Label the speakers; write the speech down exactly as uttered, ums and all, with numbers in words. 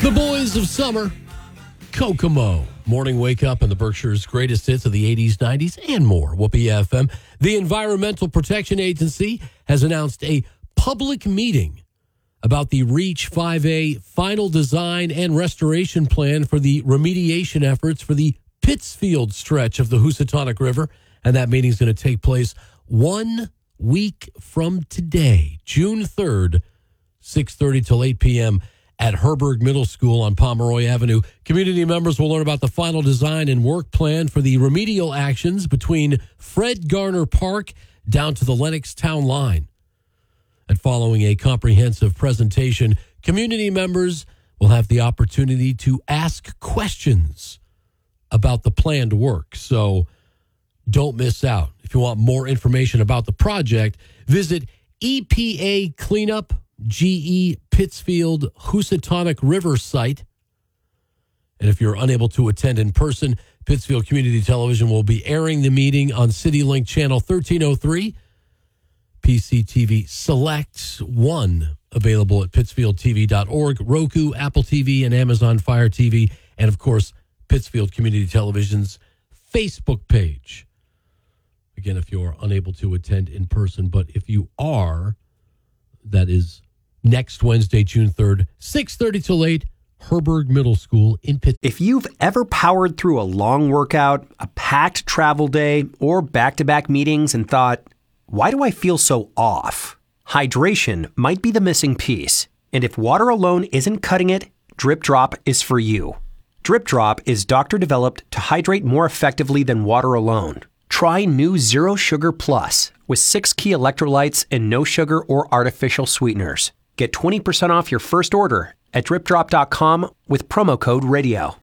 Speaker 1: The Boys of Summer, Kokomo. Morning wake up and the Berkshire's greatest hits of the eighties, nineties, and more. Whoopee F M. The Environmental Protection Agency has announced a public meeting about the REACH five A final design and restoration plan for the remediation efforts for the Pittsfield stretch of the Housatonic River. And that meeting is going to take place one week from today, June third, six thirty till eight p.m. at Herberg Middle School on Pomeroy Avenue. Community members will learn about the final design and work plan for the remedial actions between Fred Garner Park down to the Lenox Town Line. And following a comprehensive presentation, community members will have the opportunity to ask questions about the planned work. So don't miss out. If you want more information about the project, visit E P A Cleanup G E Pittsfield Housatonic River site. And if you're unable to attend in person, Pittsfield Community Television will be airing the meeting on CityLink Channel thirteen oh three, P C T V Select one, available at pittsfield t v dot org, Roku, Apple T V, and Amazon Fire T V, and of course, Pittsfield Community Television's Facebook page. Again, if you're unable to attend in person, but if you are, that is next Wednesday, June third, six thirty till eight, Herberg Middle School in Pittsfield.
Speaker 2: If you've ever powered through a long workout, a packed travel day, or back-to-back meetings and thought, why do I feel so off? Hydration might be the missing piece. And if water alone isn't cutting it, Drip Drop is for you. Drip Drop is doctor-developed to hydrate more effectively than water alone. Try new Zero Sugar Plus with six key electrolytes and no sugar or artificial sweeteners. Get twenty percent off your first order at drip drop dot com with promo code radio.